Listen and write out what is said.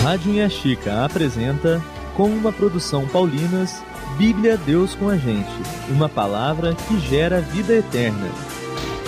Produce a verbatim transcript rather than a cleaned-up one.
Rádio Inha Chica apresenta, com uma produção Paulinas, Bíblia Deus com a Gente, uma palavra que gera vida eterna.